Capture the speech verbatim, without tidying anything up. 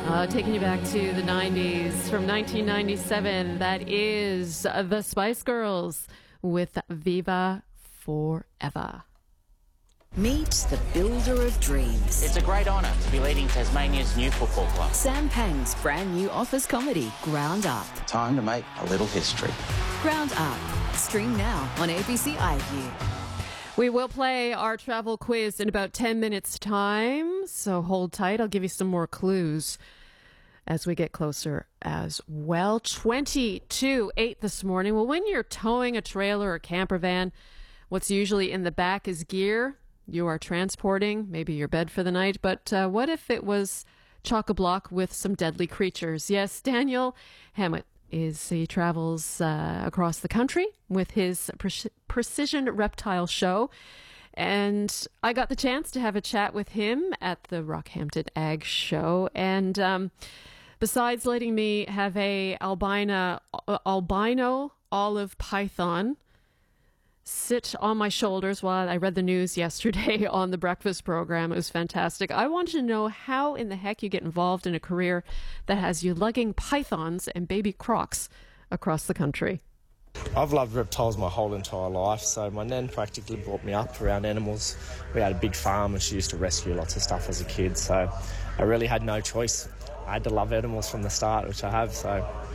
Uh, taking you back to the nineties from nineteen ninety-seven. That is the Spice Girls with Viva Forever. Meet the builder of dreams. It's a great honour to be leading Tasmania's new football club. Sam Pang's brand new office comedy, Ground Up. Time to make a little history. Ground Up. Stream now on A B C iView. We will play our travel quiz in about ten minutes' time, so hold tight. I'll give you some more clues as we get closer as well. twenty-two eight this morning. Well, when you're towing a trailer or camper van, what's usually in the back is gear. You are transporting maybe your bed for the night, but uh, what if it was chock-a-block with some deadly creatures? Yes, Daniel Hammett is he travels uh, across the country with his pre- Precision Reptile Show, and I got the chance to have a chat with him at the Rockhampton Ag Show. And um, besides letting me have a albino uh, albino olive python sit on my shoulders while I read the news yesterday on the breakfast program. It was fantastic. I wanted to know how in the heck you get involved in a career that has you lugging pythons and baby crocs across the country. I've loved reptiles my whole entire life, so my nan practically brought me up around animals. We had a big farm and she used to rescue lots of stuff as a kid, so I really had no choice. I had to love animals from the start, which I have, so